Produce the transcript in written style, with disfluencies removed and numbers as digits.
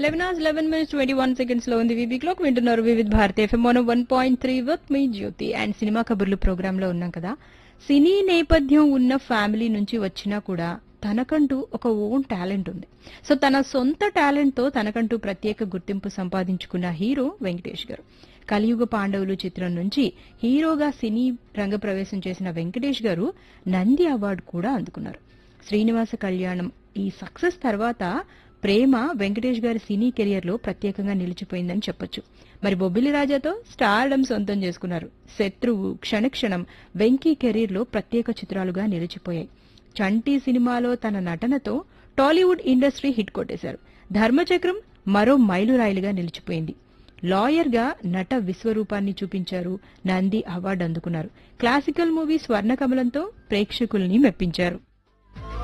11:11 లో ఉంది VB clock. వింటున్నారు వివిధ Bharati FM 101.3 with me Jyothi. And cinema కబుర్లు ప్రోగ్రామ్ లో ఉన్నాం కదా. సినీ నేపథ్యం ఉన్న ఫ్యామిలీ నుంచి వచ్చినా కూడా తనకంటూ ఒక ఓన్ టాలెంట్ ఉంది. సో తన సొంత టాలెంట్ తో తనకంటూ ప్రత్యేక గుర్తింపు సంపాదించుకున్న హీరో వెంకటేష్ గారు. కలియుగ పాండవులు చిత్రం నుంచి హీరోగా సినీ రంగ ప్రవేశం చేసిన వెంకటేష్ గారు నంది అవార్డు కూడా అందుకున్నారు. శ్రీనివాస కళ్యాణం ఈ సక్సెస్ తర్వాత ప్రేమ వెంకటేష్ గారి సినీ కెరియర్ లో ప్రత్యేకంగా నిలిచిపోయిందని చెప్పొచ్చు. మరి బొబ్బిలి రాజాతో స్టార్డమ్ సొంతం చేసుకున్నారు. శత్రువు, క్షణక్షణం వెంకీ కెరీర్ లో ప్రత్యేక చిత్రాలుగా నిలిచిపోయాయి. చంటి సినిమాలో తన నటనతో టాలీవుడ్ ఇండస్ట్రీ హిట్ కొట్టేశారు. ధర్మచక్రం మరో మైలురాయిలుగా నిలిచిపోయింది. లాయర్ గా నట విశ్వరూపాన్ని చూపించారు. నంది అవార్డు అందుకున్నారు. క్లాసికల్ మూవీ స్వర్ణకమలంతో ప్రేక్షకుల్ని మెప్పించారు.